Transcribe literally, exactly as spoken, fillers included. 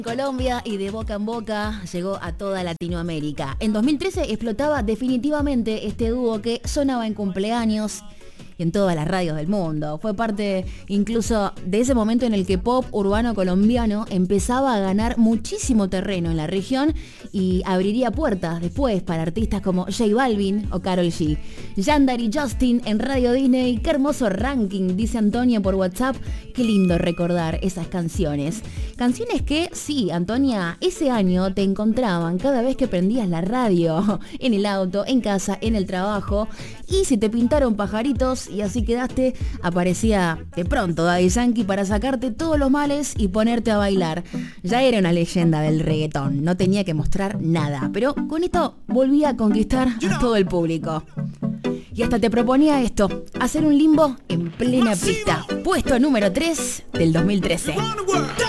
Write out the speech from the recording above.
Colombia y de boca en boca llegó a toda Latinoamérica. En dos mil trece explotaba definitivamente este dúo que sonaba en cumpleaños y en todas las radios del mundo. Fue parte incluso de ese momento en el que pop urbano colombiano empezaba a ganar muchísimo terreno en la región y abriría puertas después para artistas como J Balvin o Karol G. Yandar y Justin en Radio Disney. Qué hermoso ranking, dice Antonia por WhatsApp. Qué lindo recordar esas canciones. Canciones que, sí, Antonia, ese año te encontraban cada vez que prendías la radio, en el auto, en casa, en el trabajo. Y si te pintaron pajaritos y así quedaste, aparecía de pronto Daddy Yankee para sacarte todos los males y ponerte a bailar. Ya era una leyenda del reggaetón, no tenía que mostrar nada, pero con esto volvía a conquistar a todo el público. Y hasta te proponía esto, hacer un limbo en plena pista. Puesto número tres del dos mil trece.